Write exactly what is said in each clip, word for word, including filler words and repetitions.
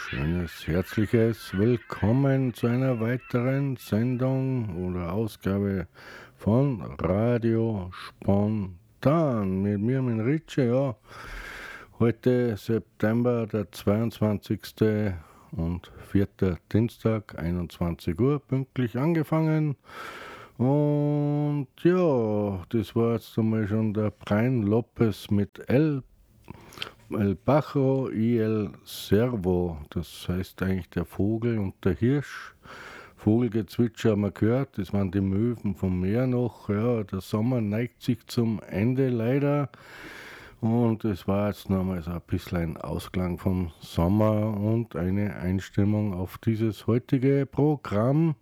schönes, herzliches Willkommen zu einer weiteren Sendung oder Ausgabe von Radio Spontan. Mit mir, mit Ritsche, ja. Heute September, der zweiundzwanzigste und vierte Dienstag, einundzwanzig Uhr, pünktlich angefangen. Und ja, das war jetzt einmal schon der Brian Lopez mit El El Pájaro y el Cervo, das heißt eigentlich der Vogel und der Hirsch. Vogelgezwitscher haben wir gehört, das waren die Möwen vom Meer noch. Ja, der Sommer neigt sich zum Ende leider. Und es war jetzt nochmal so ein bisschen ein Ausklang vom Sommer und eine Einstimmung auf dieses heutige Programm.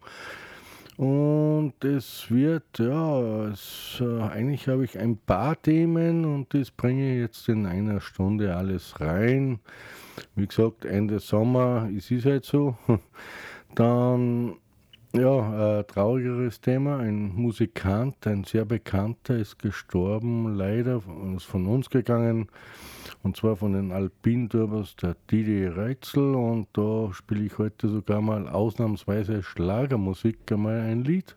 Und es wird, ja, es, äh, eigentlich habe ich ein paar Themen und das bringe ich jetzt in einer Stunde alles rein. Wie gesagt, Ende Sommer, es ist halt so. Dann, ja, ein traurigeres Thema. Ein Musikant, ein sehr bekannter, ist gestorben, leider, ist von uns gegangen. Und zwar von den Alpin-Turbos, der Didi Reitzel. Und da spiele ich heute sogar mal ausnahmsweise Schlagermusik, einmal ein Lied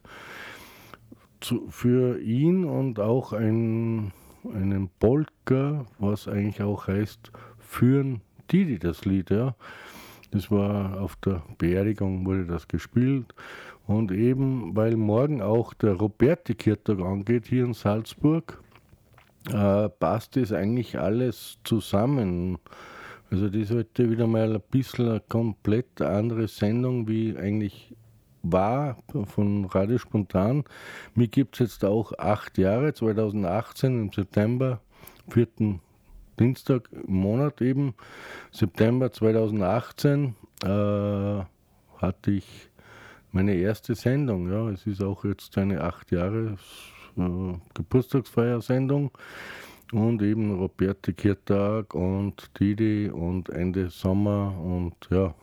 zu, für ihn und auch ein, einen Polka, was eigentlich auch heißt, für Didi das Lied, ja. Das war auf der Beerdigung, wurde das gespielt. Und eben, weil morgen auch der Roberti-Kirtag angeht hier in Salzburg, äh, passt das eigentlich alles zusammen. Also das ist heute wieder mal ein bisschen eine komplett andere Sendung, wie eigentlich war von Radio Spontan. Mir gibt es jetzt auch acht Jahre, zweitausendachtzehn im September, vierten Dienstag im Monat eben, September zweitausendachtzehn, äh, hatte ich meine erste Sendung. Ja, es ist auch jetzt eine acht Jahre äh, Geburtstagsfeiersendung und eben Roberti-Kirtag und Didi und Ende Sommer und ja.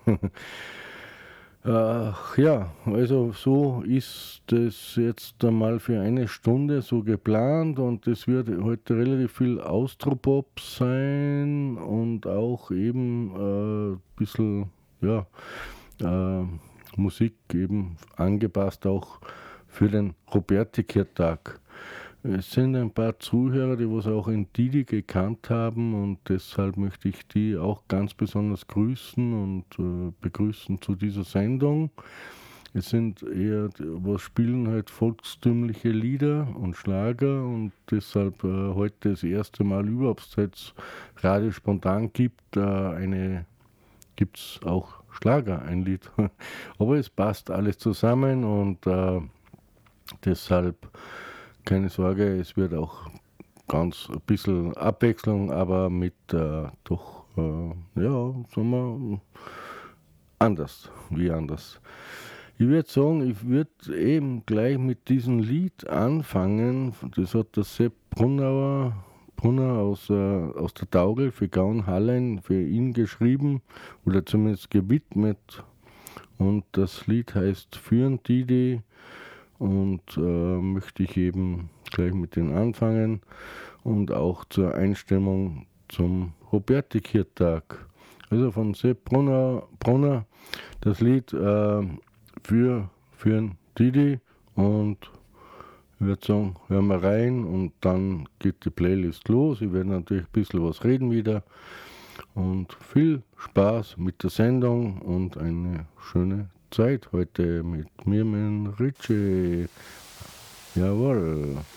Ach ja, also so ist das jetzt einmal für eine Stunde so geplant und es wird heute relativ viel Austropop sein und auch eben ein äh, bisschen, ja, äh, Musik eben angepasst auch für den Roberti-Kirtag. Es sind ein paar Zuhörer, die was auch in Didi gekannt haben und deshalb möchte ich die auch ganz besonders grüßen und äh, begrüßen zu dieser Sendung. Es sind eher, was spielen halt volkstümliche Lieder und Schlager und deshalb äh, heute das erste Mal überhaupt, seit es Radio Spontan gibt, äh, eine, gibt es auch Schlager, ein Lied. Aber es passt alles zusammen und äh, deshalb keine Sorge, es wird auch ganz ein bisschen Abwechslung, aber mit äh, doch, äh, ja, sagen wir, anders, wie anders. Ich würde sagen, ich würde eben gleich mit diesem Lied anfangen. Das hat der Sepp Brunauer, Brunner aus, äh, aus der Taugel für Gaun Hallen für ihn geschrieben oder zumindest gewidmet. Und das Lied heißt Führen Didi. Und äh, möchte ich eben gleich mit den anfangen und auch zur Einstimmung zum Roberti-Kirtag. Also von Sepp Brunner, Brunner das Lied äh, für, für Didi und ich würde sagen, hören wir rein und dann geht die Playlist los. Ich werde natürlich ein bisschen was reden wieder und viel Spaß mit der Sendung und eine schöne Zeit heute mit mir, mit Richie. Jawohl.